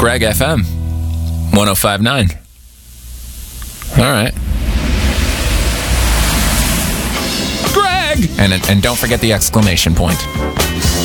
Greg FM 105.9. All right. Greg! And don't forget the exclamation point.